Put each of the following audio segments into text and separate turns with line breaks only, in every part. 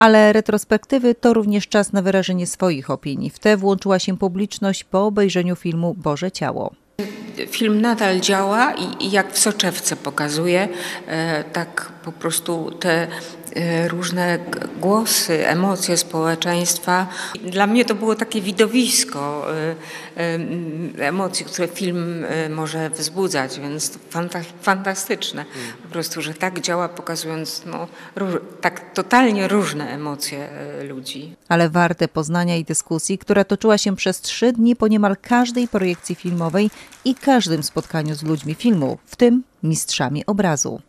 Ale retrospektywy to również czas na wyrażenie swoich opinii. W te włączyła się publiczność po obejrzeniu filmu Boże Ciało.
Film nadal działa i jak w soczewce pokazuje, tak po prostu te różne głosy, emocje społeczeństwa. Dla mnie to było takie widowisko emocji, które film może wzbudzać, więc fantastyczne. Po prostu, że tak działa, pokazując tak totalnie różne emocje ludzi.
Ale warte poznania i dyskusji, która toczyła się przez 3 dni po niemal każdej projekcji filmowej i każdym spotkaniu z ludźmi filmu, w tym mistrzami obrazu.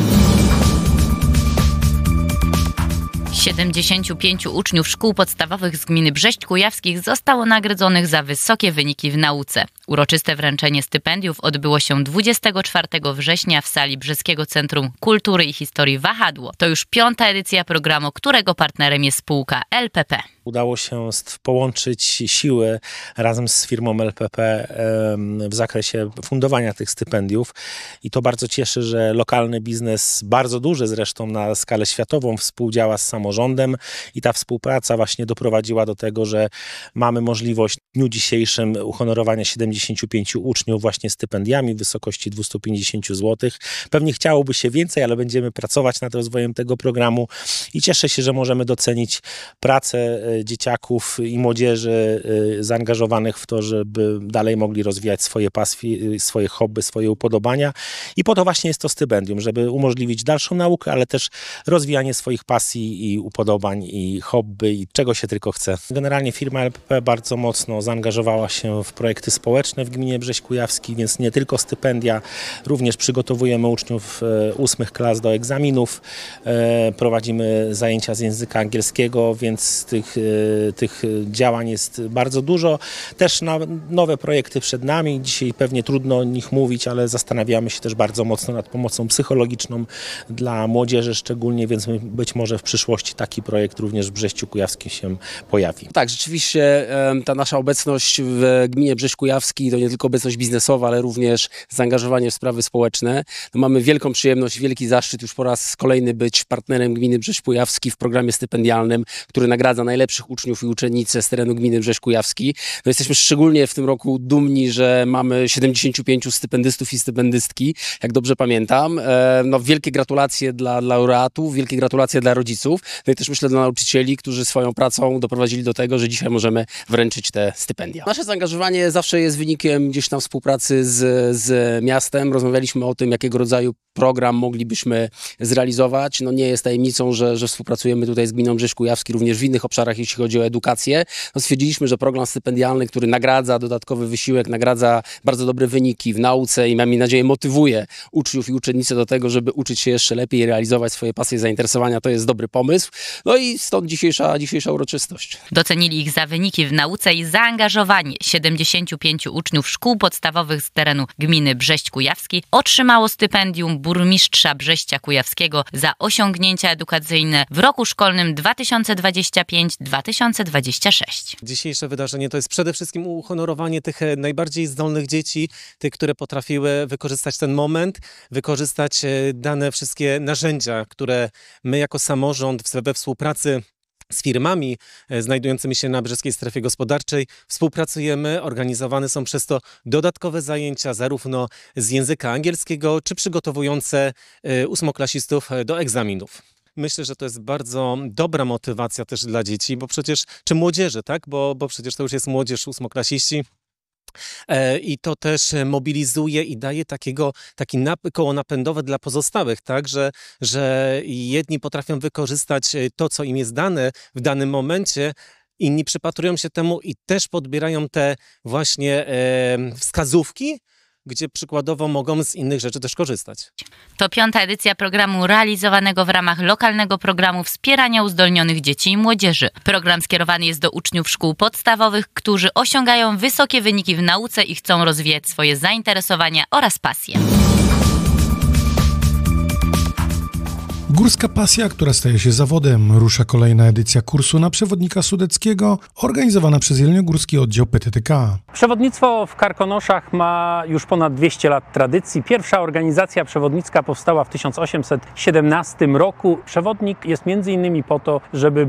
75 uczniów szkół podstawowych z gminy Brześć Kujawskich zostało nagrodzonych za wysokie wyniki w nauce. Uroczyste wręczenie stypendiów odbyło się 24 września w sali Brzeskiego Centrum Kultury i Historii Wahadło. To już 5. edycja programu, którego partnerem jest spółka LPP.
Udało się połączyć siły razem z firmą LPP w zakresie fundowania tych stypendiów i to bardzo cieszy, że lokalny biznes, bardzo duży zresztą na skalę światową, współdziała z samorządem i ta współpraca właśnie doprowadziła do tego, że mamy możliwość w dniu dzisiejszym uhonorowania 75 uczniów właśnie stypendiami w wysokości 250 zł. Pewnie chciałoby się więcej, ale będziemy pracować nad rozwojem tego programu i cieszę się, że możemy docenić pracę dzieciaków i młodzieży zaangażowanych w to, żeby dalej mogli rozwijać swoje pasje, swoje hobby, swoje upodobania. I po to właśnie jest to stypendium, żeby umożliwić dalszą naukę, ale też rozwijanie swoich pasji i upodobań i hobby i czego się tylko chce. Generalnie firma LPP bardzo mocno zaangażowała się w projekty społeczne w gminie Brześć Kujawski, więc nie tylko stypendia, również przygotowujemy uczniów 8 klas do egzaminów, prowadzimy zajęcia z języka angielskiego, więc tych działań jest bardzo dużo. Też nowe projekty przed nami. Dzisiaj pewnie trudno o nich mówić, ale zastanawiamy się też bardzo mocno nad pomocą psychologiczną dla młodzieży szczególnie, więc być może w przyszłości taki projekt również w Brześciu Kujawskim się pojawi.
Tak, rzeczywiście ta nasza obecność w gminie Brześć Kujawski to nie tylko obecność biznesowa, ale również zaangażowanie w sprawy społeczne. Mamy wielką przyjemność, wielki zaszczyt już po raz kolejny być partnerem gminy Brześć Kujawski w programie stypendialnym, który nagradza najlepszych uczniów i uczennice z terenu gminy Brześć Kujawski. Jesteśmy szczególnie w tym roku dumni, że mamy 75 stypendystów i stypendystki, jak dobrze pamiętam. Wielkie gratulacje dla laureatów, wielkie gratulacje dla rodziców, i też myślę dla nauczycieli, którzy swoją pracą doprowadzili do tego, że dzisiaj możemy wręczyć te stypendia. Nasze zaangażowanie zawsze jest wynikiem gdzieś tam współpracy z miastem. Rozmawialiśmy o tym, jakiego rodzaju program moglibyśmy zrealizować. Nie jest tajemnicą, że współpracujemy tutaj z gminą Brześć Kujawski również w innych obszarach, jeśli chodzi o edukację. Stwierdziliśmy, że program stypendialny, który nagradza dodatkowy wysiłek, nagradza bardzo dobre wyniki w nauce i mam nadzieję motywuje uczniów i uczennice do tego, żeby uczyć się jeszcze lepiej i realizować swoje pasje i zainteresowania. To jest dobry pomysł. I stąd dzisiejsza uroczystość.
Docenili ich za wyniki w nauce i zaangażowanie. 75 uczniów szkół podstawowych z terenu gminy Brześć Kujawski otrzymało stypendium burmistrza Brześcia Kujawskiego za osiągnięcia edukacyjne w roku szkolnym 2025-2026.
Dzisiejsze wydarzenie to jest przede wszystkim uhonorowanie tych najbardziej zdolnych dzieci, tych, które potrafiły wykorzystać ten moment, wykorzystać dane wszystkie narzędzia, które my jako samorząd we współpracy z firmami znajdującymi się na brzeskiej strefie gospodarczej współpracujemy, organizowane są przez to dodatkowe zajęcia zarówno z języka angielskiego, czy przygotowujące 8-klasistów do egzaminów. Myślę, że to jest bardzo dobra motywacja też dla dzieci, bo przecież, czy młodzieży, tak? Bo przecież to już jest młodzież 8-klasiści. I to też mobilizuje i daje taki koło napędowe dla pozostałych, tak, że jedni potrafią wykorzystać to, co im jest dane w danym momencie, inni przypatrują się temu i też podbierają te właśnie wskazówki, gdzie przykładowo mogą z innych rzeczy też korzystać.
To 5. edycja programu realizowanego w ramach lokalnego programu wspierania uzdolnionych dzieci i młodzieży. Program skierowany jest do uczniów szkół podstawowych, którzy osiągają wysokie wyniki w nauce i chcą rozwijać swoje zainteresowania oraz pasje.
Górska pasja, która staje się zawodem. Rusza kolejna edycja kursu na przewodnika sudeckiego, organizowana przez Jeleniogórski Oddział PTTK.
Przewodnictwo w Karkonoszach ma już ponad 200 lat tradycji. Pierwsza organizacja przewodnicka powstała w 1817 roku. Przewodnik jest m.in. po to, żeby